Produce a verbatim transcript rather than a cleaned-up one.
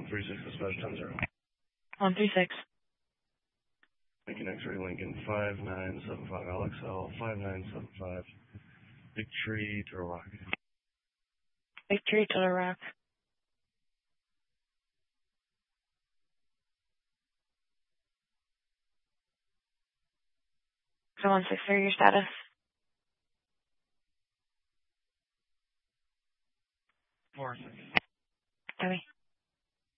three six, dispatch ten zero. one three six. Lincoln X-ray, Lincoln five nine seven five, L X L five nine seven five, Victory, Turtle Rock. Victory, Turtle Rock. So one six three, your status? four six. Copy.